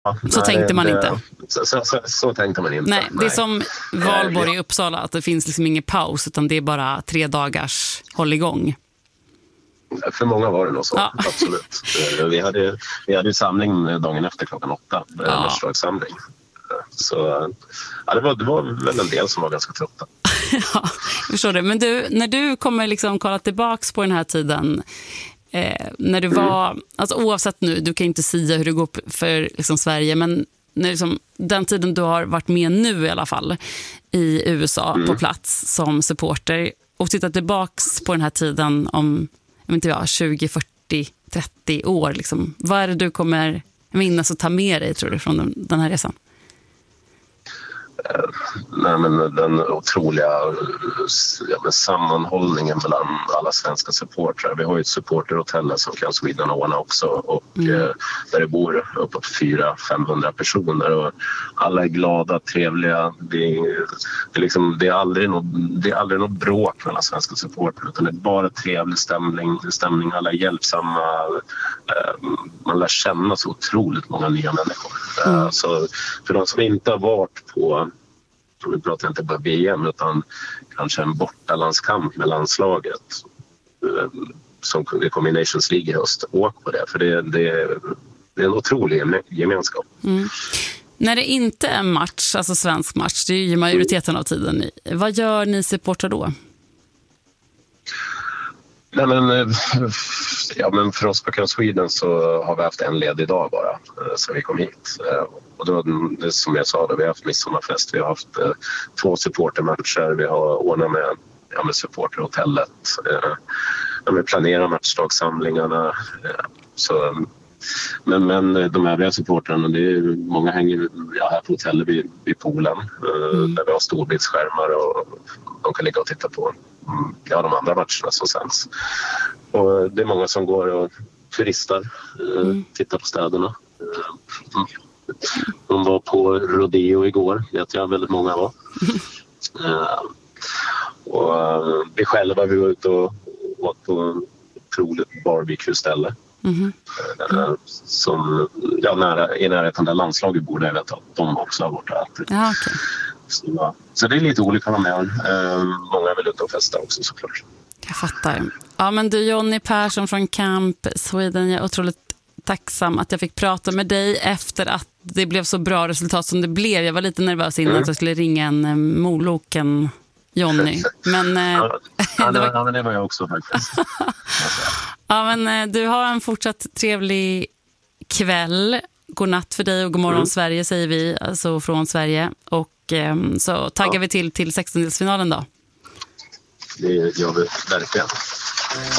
Så tänkte man inte. Så tänkte man inte. Nej, det är som Valborg i Uppsala, att det finns liksom ingen paus, utan det är bara 3 dagars håll igång. För många var det nog så, ja. Absolut. Vi hade samling dagen efter 8:00, matchdagssamling. Så ja, det var väl en del som var ganska trötta. Ja, jag förstår det. Men du, när du kommer liksom kolla tillbaks på den här tiden, när du var, alltså oavsett nu, du kan inte säga hur det går för liksom Sverige, men när liksom, den tiden du har varit med nu i alla fall i USA på plats som supporter, och titta tillbaks på den här tiden om 20, 40, 30 år liksom. Vad är det du kommer minnas och ta med dig, tror du, från den här resan? Nej, men den otroliga sammanhållningen mellan alla svenska supportrar. Vi har ju ett supporterhotell som kan Sweden ordna också, och där det bor uppåt 400-500 personer, och alla är glada, trevliga. Det är aldrig något bråk mellan svenska supportrar, utan det är bara trevlig stämning, alla är hjälpsamma. Man lär känna så otroligt många nya människor. Så för de som inte har varit på, vi pratar inte bara VM, utan kanske en bortalandskamp med landslaget som kommer i Nations League i höst, åk på det, för det är en otrolig gemenskap. När det inte är match, alltså svensk match, det är ju majoriteten av tiden, vad gör ni supportrar då? Nej, men för oss på Camp Sweden så har vi haft en ledig dag bara så vi kom hit. Och då, det som jag sa, vi har haft midsommarfest, vi har haft 2 supportermatcher, vi har ordnat med supporterhotellet. Vi planerar matchdagssamlingarna. Men de övriga supportrarna, många hänger här på hotellet vid poolen där vi har storbildsskärmar och de kan ligga och titta på de andra matcherna som sänds. Och det är många som går och turistar, tittar på städerna. De var på rodeo igår, vet jag väldigt många var. Och vi själva, vi var ute och åt på ett otroligt barbecue-ställe. Som i närheten där landslaget bor, jag vet att de också har varit där. Ja, okay. Så det är lite olika med. Många vill ut och festa också, såklart. Jag fattar. Ja, men du, Jonny Persson från Camp Sweden, jag är otroligt tacksam att jag fick prata med dig efter att det blev så bra resultat som det blev. Jag var lite nervös innan att jag skulle ringa en moloken Jonny. Men, det var jag också faktiskt. Ja, men du har en fortsatt trevlig kväll. God natt för dig och god morgon Sverige, säger vi, alltså från Sverige. Och så taggar vi till 16-delsfinalen då. Det gör vi verkligen.